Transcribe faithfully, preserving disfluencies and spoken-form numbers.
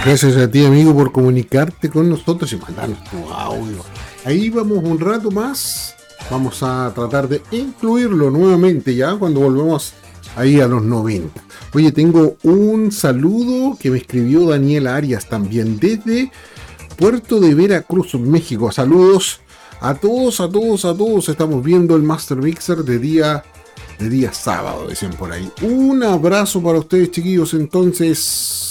Gracias a ti, amigo, por comunicarte con nosotros y mandarnos tu audio. Ahí vamos un rato más. Vamos a tratar de incluirlo nuevamente ya cuando volvemos ahí a los noventa. Oye, tengo un saludo que me escribió Daniel Arias también desde Puerto de Veracruz, México. Saludos a todos, a todos, a todos. Estamos viendo el Master Mixer de día, de día sábado, decían por ahí. Un abrazo para ustedes, chiquillos, entonces.